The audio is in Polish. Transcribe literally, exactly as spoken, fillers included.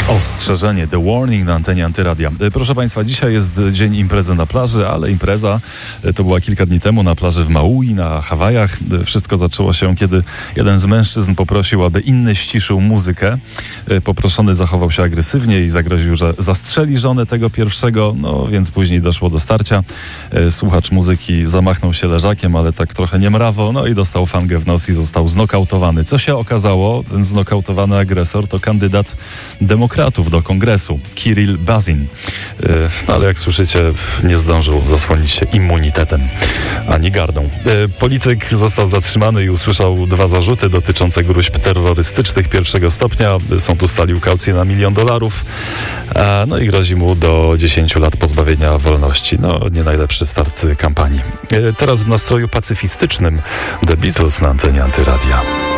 Ostrzeżenie, The Warning na antenie Antyradia. Proszę Państwa, dzisiaj jest dzień imprezy na plaży, ale impreza to była kilka dni temu na plaży w Maui, na Hawajach. Wszystko zaczęło się, kiedy jeden z mężczyzn poprosił, aby inny ściszył muzykę. Poproszony zachował się agresywnie i zagroził, że zastrzeli żonę tego pierwszego, no więc później doszło do starcia. Słuchacz muzyki zamachnął się leżakiem, ale tak trochę niemrawo, no i dostał fangę w nos i został znokautowany. Co się okazało? Ten znokautowany agresor to kandydat demokratów do kongresu, Kirill Bazin. No ale jak słyszycie, nie zdążył zasłonić się immunitetem ani gardą. Polityk został zatrzymany i usłyszał dwa zarzuty dotyczące gruźb terrorystycznych pierwszego stopnia. Sąd ustalił kaucję na milion dolarów, no i grozi mu do dziesięciu lat pozbawienia wolności. No, nie najlepszy start kampanii. Teraz w nastroju pacyfistycznym The Beatles na antenie Antyradia.